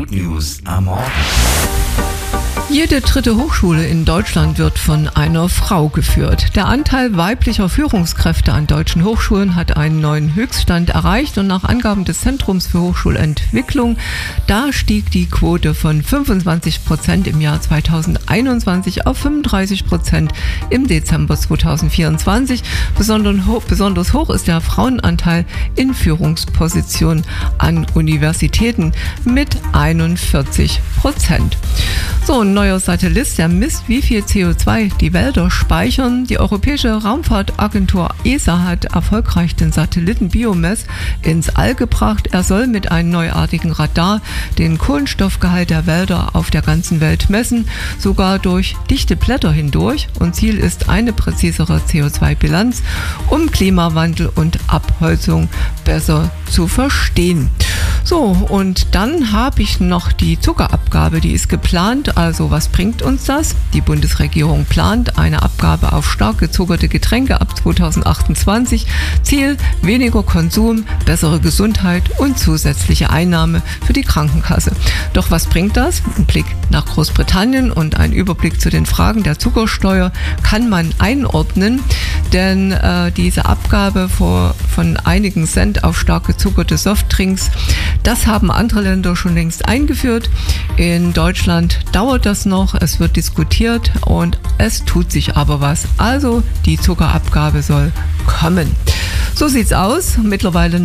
Good News am Morgen. Jede dritte Hochschule in Deutschland wird von einer Frau geführt. Der Anteil weiblicher Führungskräfte an deutschen Hochschulen hat einen neuen Höchststand erreicht und nach Angaben des Zentrums für Hochschulentwicklung, da stieg die Quote von 25% im Jahr 2021 auf 35% im Dezember 2024. Besonders hoch ist der Frauenanteil in Führungspositionen an Universitäten mit 41%. So, ein neuer Satellit, der misst, wie viel CO2 die Wälder speichern. Die Europäische Raumfahrtagentur ESA hat erfolgreich den Satelliten Biomass ins All gebracht. Er soll mit einem neuartigen Radar den Kohlenstoffgehalt der Wälder auf der ganzen Welt messen, sogar durch dichte Blätter hindurch. Und Ziel ist eine präzisere CO2-Bilanz, um Klimawandel und Abholzung besser zu verstehen. So, und dann habe ich noch die Zuckerabgabe, die ist geplant. Also was bringt uns das? Die Bundesregierung plant eine Abgabe auf stark gezuckerte Getränke ab 2028. Ziel: weniger Konsum, bessere Gesundheit und zusätzliche Einnahme für die Krankenkasse. Doch was bringt das? Ein Blick nach Großbritannien und ein Überblick zu den Fragen der Zuckersteuer kann man einordnen, denn diese Abgabe von einigen Cent auf stark gezuckerte Softdrinks, das haben andere Länder schon längst eingeführt. In Deutschland dauert das noch, es wird diskutiert und es tut sich aber was. Also die Zuckerabgabe soll kommen. So sieht's aus. Mittlerweile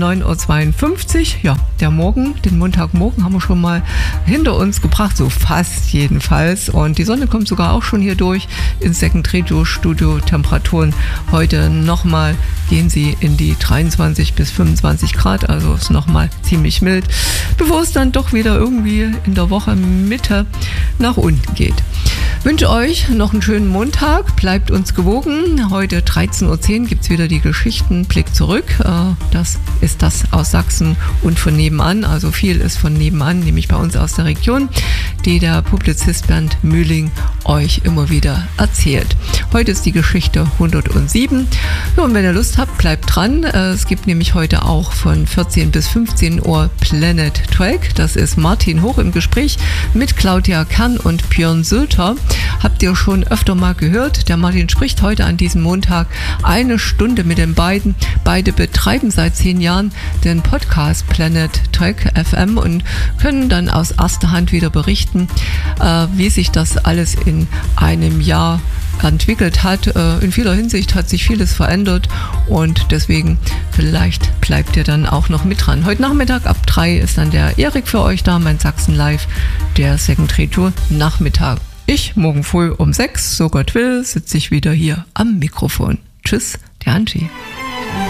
9:52 Uhr. Ja, den Montagmorgen haben wir schon mal hinter uns gebracht, so fast jedenfalls. Und die Sonne kommt sogar auch schon hier durch ins Second Radio Studio. Temperaturen heute nochmal gehen sie in die 23 bis 25 Grad, also ist nochmal ziemlich mild, bevor es dann doch wieder irgendwie in der Woche Mitte nach unten geht. Ich wünsche euch noch einen schönen Montag, bleibt uns gewogen. Heute 13:10 Uhr gibt es wieder die Geschichten Blick zurück. Das ist das aus Sachsen und von nebenan, also viel ist von nebenan, nämlich bei uns aus der Region, die der Publizist Bernd Mühling euch immer wieder erzählt. Heute ist die Geschichte 107. Ja, und wenn ihr Lust habt, bleibt dran. Es gibt nämlich heute auch von 14 bis 15 Uhr Planet Track. Das ist Martin Hoch im Gespräch mit Claudia Kern und Björn Sülter. Habt ihr schon öfter mal gehört. Der Martin spricht heute an diesem Montag 1 Stunde mit den beiden. Beide betreiben seit 10 Jahren den Podcast Planet Track FM und können dann aus erster Hand wieder berichten, wie sich das alles in einem Jahr entwickelt hat. In vieler Hinsicht hat sich vieles verändert und deswegen vielleicht bleibt ihr dann auch noch mit dran. Heute Nachmittag ab 3 ist dann der Erik für euch da, mein Sachsen Live, der Second Radio Nachmittag. Ich morgen früh um 6, so Gott will, sitze ich wieder hier am Mikrofon. Tschüss, der Angie.